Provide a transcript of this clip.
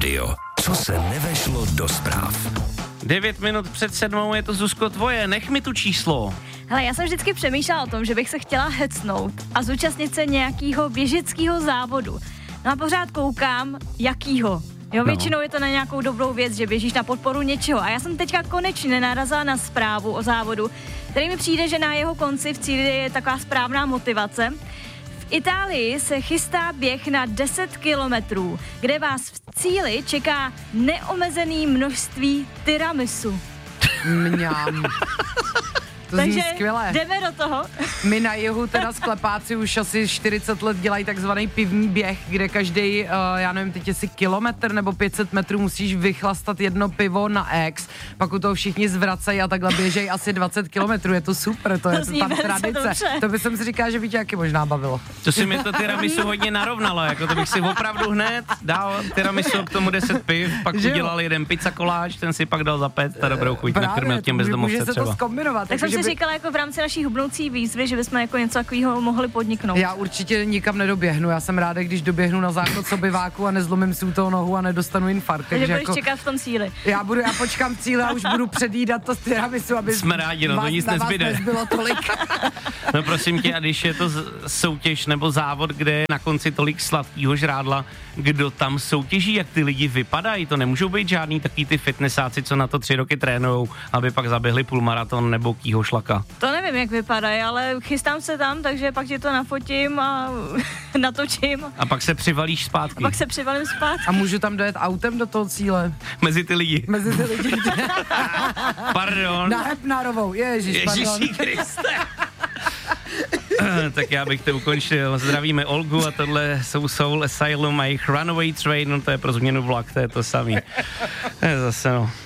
rádio. Co se nevešlo do zpráv. 9 minut před 7 je to, Zuzko, tvoje. Nech mi tu číslo. Hele, já jsem vždycky přemýšlela o tom, že bych se chtěla hecnout a zúčastnit se nějakého běžeckého závodu. No a pořád koukám, jakýho. Jo, většinou je to na nějakou dobrou věc, že běžíš na podporu něčeho. A já jsem teďka konečně narazila na zprávu o závodu, který mi přijde, že na jeho konci v cíli je taková správná motivace. V Itálii se chystá běh na 10 kilometrů, kde vás v cíli čeká neomezený množství tiramisu. Mňam. To Takže zní skvěle. jdeme do toho. My na jihu teda sklepáci už asi 40 let dělají takzvaný pivní běh, kde každý, já nevím, teď jestli kilometr nebo 500 metrů musíš vychlastat jedno pivo na ex, pak u toho všichni zvracají a takhle běžejí asi 20 kilometrů, je to super, to je tam tradice. Dobře. To by jsem si říkala, že by tě taky možná bavilo. To si mi to tiramisu hodně narovnalo, jako to bych si opravdu hned dal tiramisu k tomu 10 piv, pak udělal jeden pizza koláč, ten si pak dal zapéct a dobrou chuť nakrmil těm bezdomovce třeba. To zkombinovat. Tak jsem si říkala jako v rámci naší hubnoucí výzvy, že bychom jako něco takového mohli podniknout. Já určitě nikam nedoběhnu, já jsem ráda, když doběhnu na záchod sobiváku a nezlomím si u toho nohu a nedostanu infarkt. Takže budeš jako, čekat v tom cíli. Já počkám v cíli a už budu předjídat to tiramisu, aby jsme rádi, no to nic nezbyde. Nezbylo tolik. No prosím tě, a když je to soutěž nebo závod, kde je na konci tolik sladkýho žrádla, kdo tam soutěží, jak ty lidi vypadají, to nemůžou být žádný takový ty fitnessáci, co na to 3 roky trénujou, aby pak zaběhli půlmaraton nebo kýho šlaka. To nevím, jak vypadají, ale chystám se tam, takže pak ti to nafotím a natočím. A pak se přivalíš zpátky. Pak se přivalím zpátky. A můžu tam dojet autem do toho cíle? Mezi ty lidi. Pardon. Na Hepnárovou, Ježíši Kriste. Tak já bych to ukončil. Zdravíme Olgu a tohle jsou Soul Asylum a jejich Runaway Train, no to je pro změnu vlak, to je to samý. To je zase no.